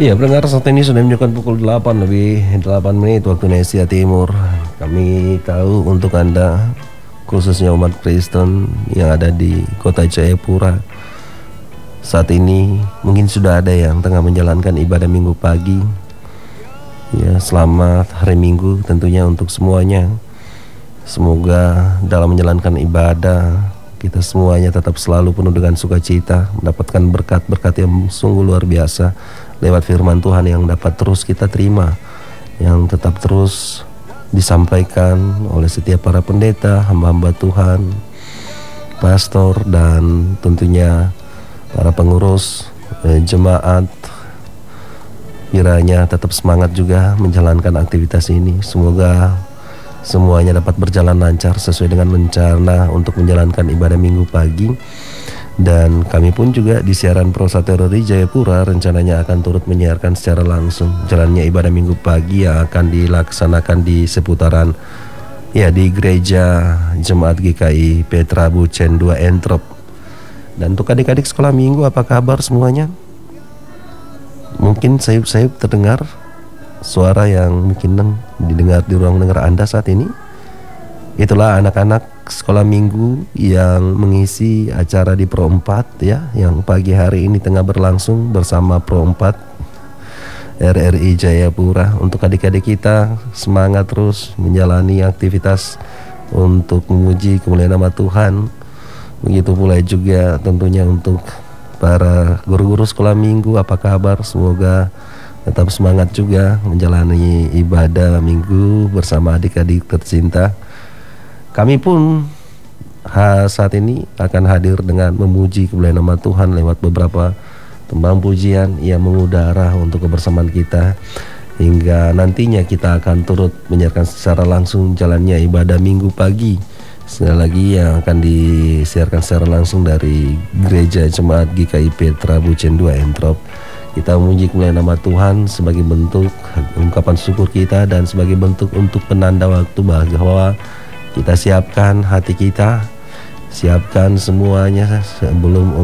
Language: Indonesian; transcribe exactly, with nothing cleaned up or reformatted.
Iya, pendengar, saat ini sudah menunjukkan pukul delapan lebih delapan menit waktu Indonesia Timur. Kami tahu untuk Anda, khususnya umat Kristen yang ada di kota Jayapura, saat ini mungkin sudah ada yang tengah menjalankan ibadah minggu pagi. Ya, selamat hari Minggu tentunya untuk semuanya. Semoga dalam menjalankan ibadah kita semuanya tetap selalu penuh dengan sukacita, mendapatkan berkat-berkat yang sungguh luar biasa lewat firman Tuhan yang dapat terus kita terima, yang tetap terus disampaikan oleh setiap para pendeta, hamba-hamba Tuhan, pastor, dan tentunya para pengurus eh, jemaat. Kiranya tetap semangat juga menjalankan aktivitas ini. Semoga semuanya dapat berjalan lancar sesuai dengan rencana untuk menjalankan ibadah minggu pagi. Dan kami pun juga di siaran Pro Satero di Jayapura rencananya akan turut menyiarkan secara langsung jalannya ibadah minggu pagi yang akan dilaksanakan di seputaran ya di gereja Jemaat G K I Petra Bucen dua Entrop. Dan untuk adik-adik sekolah minggu, apa kabar semuanya? Mungkin sayup-sayup terdengar suara yang mungkin didengar di ruang dengar Anda saat ini. Itulah anak-anak sekolah minggu yang mengisi acara di Pro empat ya, yang pagi hari ini tengah berlangsung bersama Pro empat R R I Jayapura. Untuk adik-adik kita, semangat terus menjalani aktivitas untuk memuji kemuliaan nama Tuhan. Begitu pula juga tentunya untuk para guru-guru sekolah minggu, apa kabar? Semoga tetap semangat juga menjalani ibadah minggu bersama adik-adik tercinta. Kami pun ha, saat ini akan hadir dengan memuji kemuliaan nama Tuhan lewat beberapa tembang pujian yang mengudara untuk kebersamaan kita, hingga nantinya kita akan turut menyiarkan secara langsung jalannya ibadah minggu pagi. Sekali lagi yang akan disiarkan secara langsung dari gereja Jemaat G K I Petra Bucen dua Entrop. Kita memuji kemuliaan nama Tuhan sebagai bentuk ungkapan syukur kita dan sebagai bentuk untuk penanda waktu bahwa kita siapkan hati kita, siapkan semuanya sebelum